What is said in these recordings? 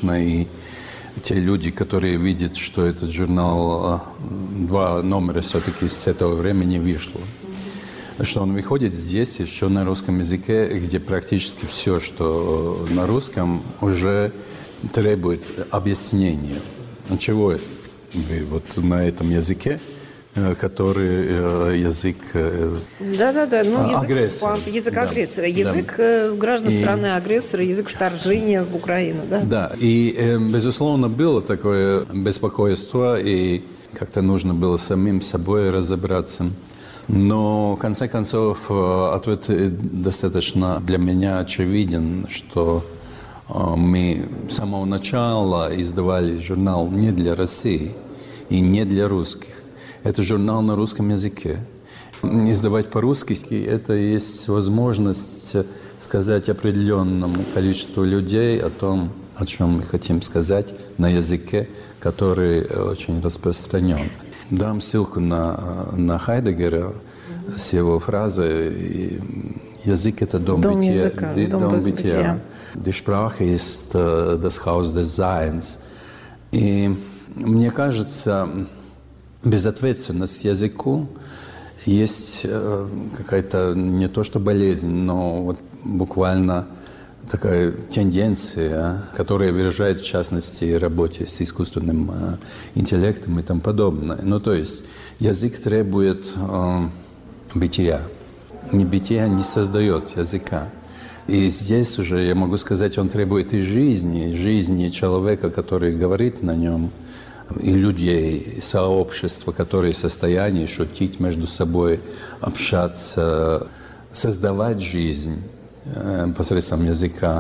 конечно, и те люди, которые видят, что этот журнал, 2 номера все-таки с этого времени вышло. Что он выходит здесь еще на русском языке, где практически все, что на русском, уже требует объяснения. Чего вы вот на этом языке, который язык агрессора. Язык агрессора. Язык граждан страны-агрессора, язык вторжения в Украину. Да, да. И, безусловно, было такое беспокойство, и как-то нужно было самим собой разобраться. Но, в конце концов, ответ достаточно для меня очевиден, что мы с самого начала издавали журнал не для России и не для русских. Это журнал на русском языке. Издавать по-русски – это есть возможность сказать определенному количеству людей о том, о чем мы хотим сказать на языке, который очень распространен. Дам ссылку на Хайдеггера с его фразой «Язык – это дом бытия». Дом бытия. Die Sprache ist das Haus des Seins. И мне кажется, безответственность языку есть какая-то не то что болезнь, но вот буквально такая тенденция, которая выражает, в частности, работе с искусственным интеллектом и тому подобное. Ну, то есть язык требует бытия. Бытия не создает языка. И здесь уже, я могу сказать, он требует и жизни человека, который говорит на нем, и людей, и сообщества, которые в состоянии шутить между собой, общаться, создавать жизнь посредством языка.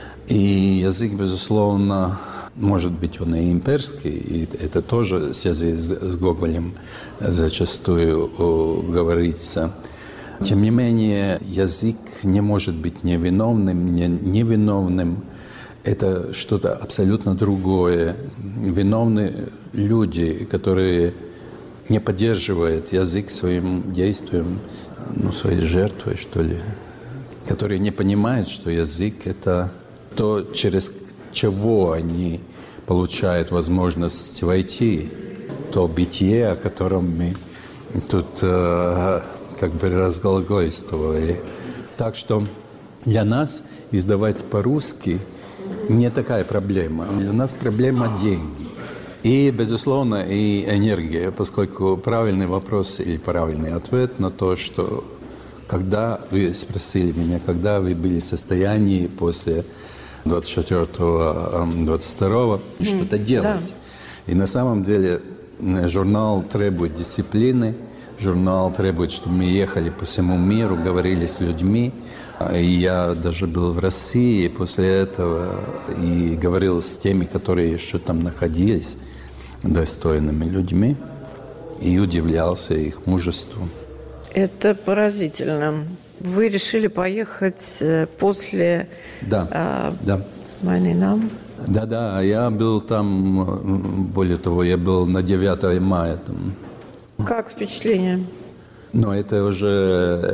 И язык, безусловно, может быть, он и имперский, и это тоже в связи с Гоголем зачастую говорится. Тем не менее, язык не может быть невиновным, невиновным. Это что-то абсолютно другое. Виновны люди, которые не поддерживают язык своим действием, своей жертвой, что ли, которые не понимают, что язык – это то, через чего они получают возможность войти, то бытие, о котором мы тут как бы разглагольствовали. Так что для нас издавать по-русски не такая проблема. Для нас проблема деньги. И, безусловно, и энергия, поскольку правильный вопрос или правильный ответ на то, что когда вы спросили меня, когда вы были в состоянии после 24-22 что-то делать. Да. И на самом деле журнал требует дисциплины, журнал требует, чтобы мы ехали по всему миру, говорили с людьми. И я даже был в России после этого и говорил с теми, которые еще там находились, достойными людьми, и удивлялся их мужеству. Это поразительно. Вы решили поехать после войны нам? Да, я был там, более того, я был на 9 мая там. Как впечатление? Но это уже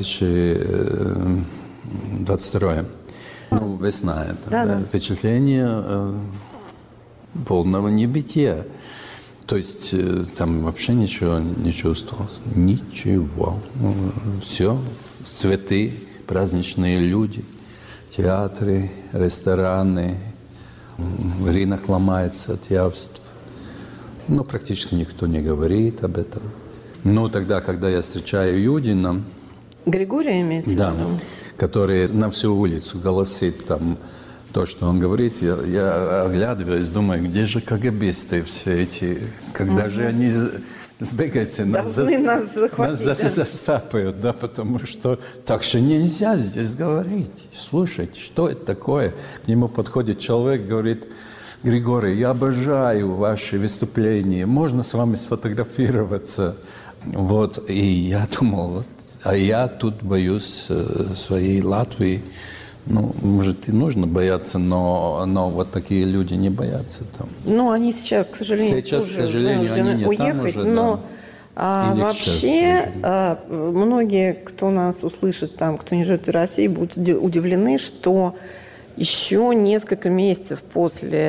2022. Весна это. Да. Впечатление полного небытия. То есть там вообще ничего не чувствовалось. Ничего. Все. Цветы, праздничные люди, театры, рестораны. Рынок ломается от явств. Но практически никто не говорит об этом. Тогда, когда я встречаю Юдина... Григория имеется в виду? Да, который на всю улицу голосит там то, что он говорит, я оглядываюсь, думаю, где же КГБисты все эти, когда же они сбегаются, нас засапают, да, потому что так же нельзя здесь говорить. Слушайте, что это такое? К нему подходит человек, говорит: Григорий, я обожаю ваши выступления, можно с вами сфотографироваться? Вот, и я думал, а я тут боюсь своей Латвии. Может, и нужно бояться, но вот такие люди не боятся там. Они сейчас, к сожалению, к сожалению, они не уехать, там уже, но вообще многие, кто нас услышит там, кто не живет в России, будут удивлены, что еще несколько месяцев после